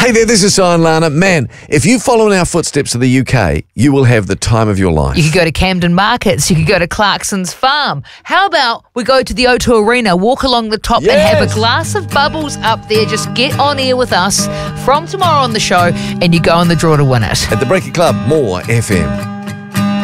Hey there, this is Sion Lana. Man, if you follow in our footsteps to the UK, you will have the time of your life. You could go to Camden Markets. You could go to Clarkson's Farm. How about we go to the O2 Arena, walk along the top and have a glass of bubbles up there. Just get on air with us from tomorrow on the show and you go on the draw to win it. At the Breaker Club, more FM.